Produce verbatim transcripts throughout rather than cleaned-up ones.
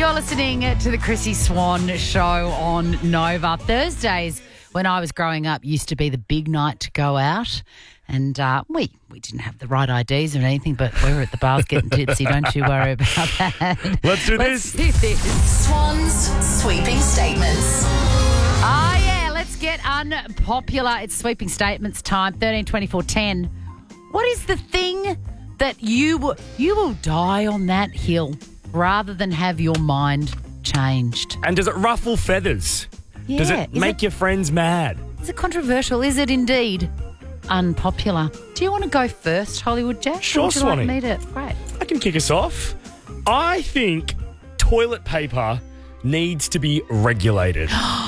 You're listening to the Chrissy Swan Show on Nova. Thursdays, when I was growing up, used to be the big night to go out. And uh, we we didn't have the right I Ds or anything, but we were at the bars getting tipsy. Don't you worry about that. Let's do Let's this. do this. Swan's sweeping statements. Ah, yeah, let's get unpopular. It's sweeping statements time, thirteen twenty-four ten. What is the thing that you will, you will die on that hill rather than have your mind changed? And does it ruffle feathers? Yeah. Does it Is make it- your friends mad? Is it controversial? Is it indeed unpopular? Do you want to go first, Hollywood Jack? Sure, Or would you Swanee. like me to? Great. I can kick us off. I think toilet paper needs to be regulated.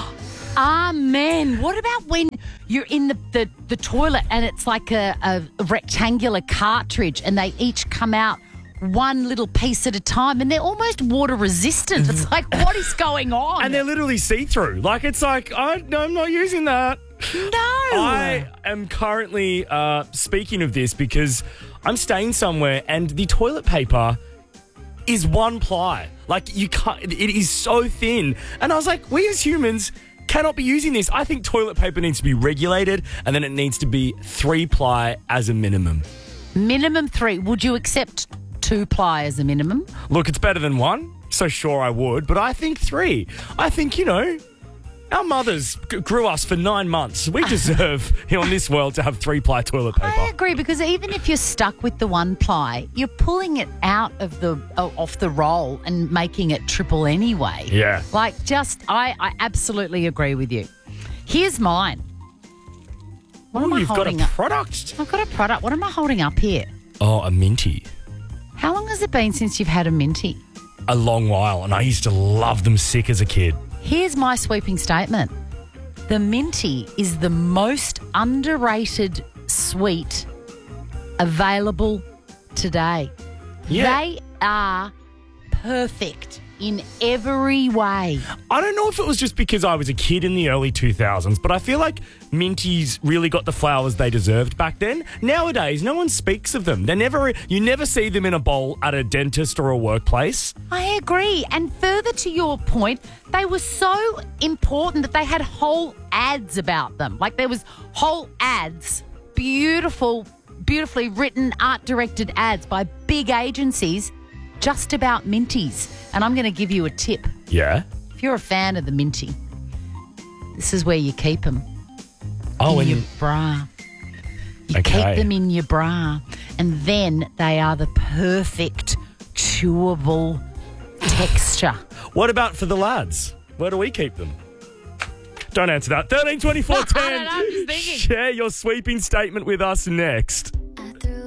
Amen. What about when you're in the, the, the toilet and it's like a, a rectangular cartridge and they each come out one little piece at a time and they're almost water resistant? It's like, what is going on? And they're literally see-through. Like, it's like, I, no, I'm not using that. no. I am currently uh, speaking of this because I'm staying somewhere and the toilet paper is one ply. Like, you can't, it is so thin. And I was like, we as humans cannot be using this. I think toilet paper needs to be regulated and then it needs to be three ply as a minimum. Minimum three. Would you accept two ply as a minimum? Look, it's better than one, so sure I would, but I think three. I think, you know, our mothers g- grew us for nine months. We deserve on this world to have three-ply toilet paper. I agree, because even if you're stuck with the one ply, you're pulling it out of the uh, off the roll and making it triple anyway. Yeah. Like, just, I, I absolutely agree with you. Here's mine. What Oh, am I you've got holding a up? product. I've got a product. What am I holding up here? Oh, a minty. How long has it been since you've had a minty? A long while, and I used to love them sick as a kid. Here's my sweeping statement. The minty is the most underrated sweet available today. Yeah. They are perfect in every way. I don't know if it was just because I was a kid in the early two thousands, but I feel like minties really got the flowers they deserved back then. Nowadays, no one speaks of them. They never, you never see them in a bowl at a dentist or a workplace. I agree. And further to your point, they were so important that they had whole ads about them. Like, there was whole ads, beautiful, beautifully written, art-directed ads by big agencies just about minties. And I'm going to give you a tip. Yeah. If you're a fan of the minty, this is where you keep them. Oh, in and your bra. You Okay. keep them in your bra, and then they are the perfect chewable texture. what about for the lads? Where do we keep them? Don't answer that. thirteen twenty-four ten. I don't know, I'm just thinking. Share your sweeping statement with us next.